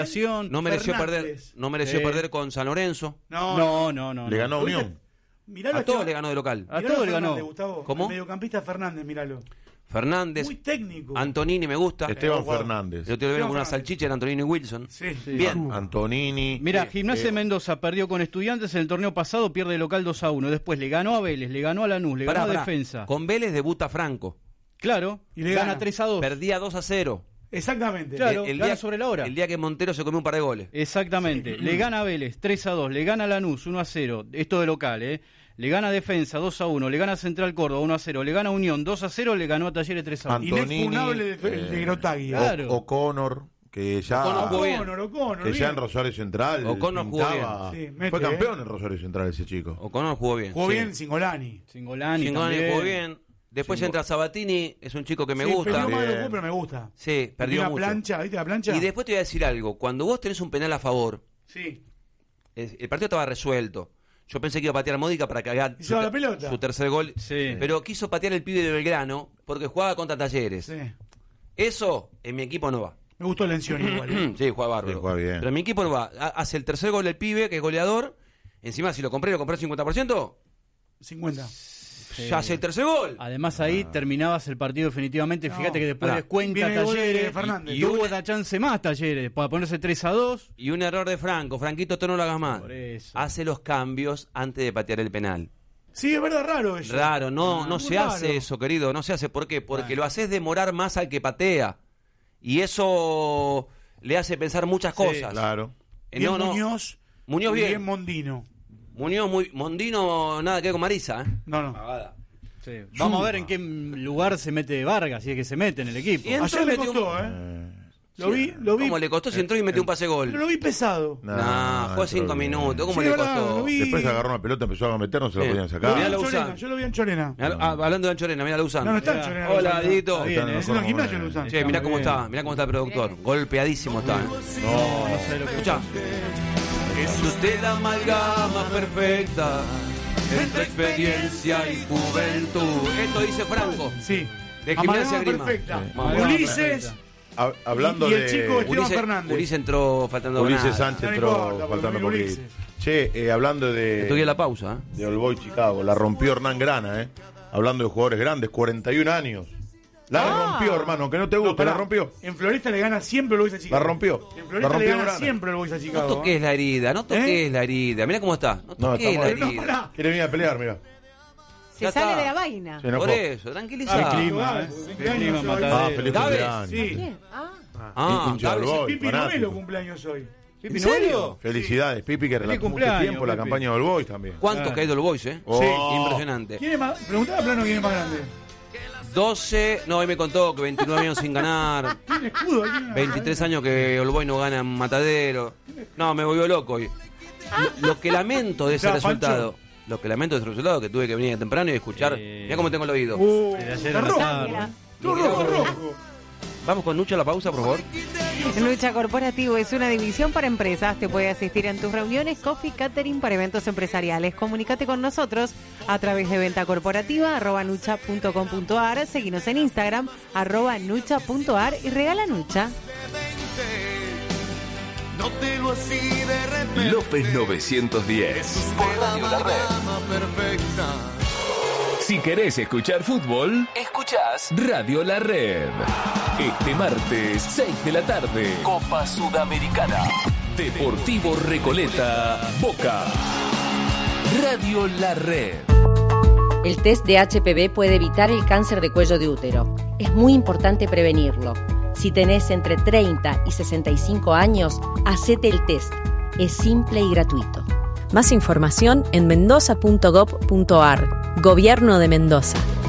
No mereció perder con San Lorenzo. No. Le ganó a Unión. A todos le ganó de local. A todos le ganó. Gustavo. ¿Cómo? El mediocampista Fernández, míralo. Fernández. Muy técnico. Antonini me gusta. Esteban Fernández. Yo te lo veo con una salchicha en Antonini y Wilson. Sí. Bien. Antonini. Mira, Gimnasia de Mendoza perdió con Estudiantes en el torneo pasado, pierde de local 2-1. Después le ganó a Vélez, le ganó a Lanús, le ganó a Defensa. Con Vélez debuta Franco. Claro, y le gana 3-2. Perdía 2-0. Exactamente. Claro, el gana día, sobre la hora. El día que Montero se comió un par de goles. Exactamente. Le gana a Vélez 3-2, le gana a Lanús 1-0. Esto de local, Le gana a Defensa 2-1, le gana a Central Córdoba 1-0, le gana a Unión 2-0, le ganó a Talleres 3-1. Antonini, inexpugnable de Grotagui. Claro. O'Connor, que ya O'Connor, que ya en Rosario Central O'Connor jugó bien. Sí, fue campeón en Rosario Central ese chico. O'Connor jugó bien. Jugó bien Singolani jugó bien. Después entra Sabatini, es un chico que me gusta. Perdió más de lo pero me gusta. Sí, perdió mucho. ¿Viste la plancha? Y después te voy a decir algo. Cuando vos tenés un penal a favor, sí, el partido estaba resuelto. Yo pensé que iba a patear a Módica para que haga su tercer gol. Sí. Pero quiso patear el pibe de Belgrano porque jugaba contra Talleres. Sí. Eso en mi equipo no va. Me gustó la Lencioni igual. Sí, juega bárbaro. Sí, juega bien. Pero en mi equipo no va. Hace el tercer gol el pibe, que es goleador. Encima, si lo compré 50%. Ya hace el tercer gol. Además ahí terminabas el partido definitivamente. Fíjate que después descuenta Talleres y hubo una chance más Talleres para ponerse 3-2. Y un error de Franquito, tú no lo hagas más. Por eso. Hace los cambios antes de patear el penal. Sí, es verdad, raro eso. Raro, no se hace eso, querido. No se hace. ¿Por qué? Porque lo haces demorar más al que patea. Y eso le hace pensar muchas cosas. Claro. Bien Muñoz bien. Bien Mondino. Mondino, nada que ver con Marisa, No. Sí. Vamos a ver en qué lugar se mete Vargas, si es que se mete en el equipo. Y ayer le costó, Lo vi. ¿Cómo le costó si entró y metió un pase gol? Pero lo vi pesado. Fue 5 minutos. ¿Cómo le costó? Después agarró una pelota, empezó a meter, no se la podían sacar. Yo lo vi en Chorena. Hablando de Anchorena, mira Luzán. No está en Chorena. Hola, Dito. Es en gimnasio Luzán. Che, mirá cómo está el productor. Golpeadísimo está. No sé lo que escuchá. Es usted la amalgama perfecta entre experiencia y juventud. Esto dice Franco. Sí. De Gimnasia Grima. Perfecta. Sí. Ulises. Hablando y el chico Esteban Fernández. Ulises entró faltando nada. Ulises Sánchez entró faltando poquito. Che, hablando de... Estoy en la pausa. De All Boys Chicago. La rompió Hernán Grana, Hablando de jugadores grandes, 41 años. La rompió, hermano, que no te gusta, la rompió. En Floresta le gana siempre el Boys a Chicago. La rompió. En Floresta le gana siempre el Boys a Chicago. No toques la herida, la herida. Mirá cómo está. No toques la herida. Quiere venir a pelear, mirá. Se sale de la vaina. Por eso, tranquilizá. Qué clima, matadero. Feliz cumpleaños. Sí. Pipi Novelo cumpleaños hoy. ¿En serio? Felicidades, Pipi, que relató mucho tiempo la campaña de All Boys también. ¿Cuántos que hay de All Boys, Sí. Impresionante. ¿Quién es más? Preguntaba a Plano quién es más grande. 12, hoy me contó que 29 años sin ganar. ¿Tiene escudo? 23 años que All Boys no gana en Matadero. No, me volvió loco hoy. Lo que lamento de ese resultado. Lo que lamento de ese resultado que tuve que venir temprano y escuchar. Mirá cómo tengo el oído. Está rojo. Vamos con Nucha a la pausa, por favor. Nucha Corporativo es una división para empresas. Te puede asistir en tus reuniones, coffee, catering para eventos empresariales. Comunícate con nosotros a través de venta corporativa @nucha.com.ar. Seguinos en Instagram @nucha.ar y regala Nucha. López 910 por Radio La Red. Si querés escuchar fútbol, escuchás Radio La Red. Este martes, 6 de la tarde, Copa Sudamericana. Deportivo Recoleta, Boca. Radio La Red. El test de HPV puede evitar el cáncer de cuello de útero. Es muy importante prevenirlo. Si tenés entre 30 y 65 años, hacete el test. Es simple y gratuito. Más información en mendoza.gov.ar. Gobierno de Mendoza.